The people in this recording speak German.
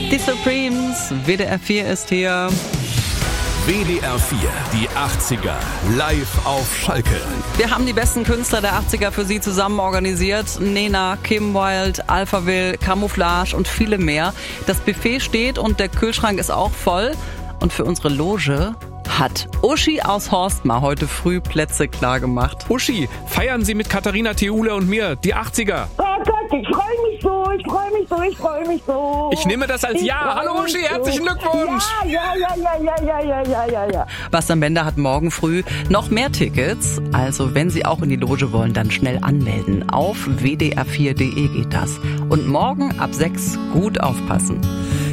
Die Supremes, WDR 4 ist hier. WDR 4, die 80er, live auf Schalke. Wir haben die besten Künstler der 80er für Sie zusammen organisiert. Nena, Kim Wilde, Alphaville, Camouflage und viele mehr. Das Buffet steht und der Kühlschrank ist auch voll. Und für unsere Loge hat Uschi aus Horstmar heute früh Plätze klar gemacht. Uschi, feiern Sie mit Katharina Theule und mir die 80er. Oh Gott, ich freue mich so, ich freue mich so, ich freue mich so. Ich nehme das als Ja. Hallo Uschi, herzlichen Glückwunsch. Ja. Bastian Bender hat morgen früh noch mehr Tickets. Also wenn Sie auch in die Loge wollen, dann schnell anmelden. Auf wdr4.de geht das. Und morgen ab 6 gut aufpassen.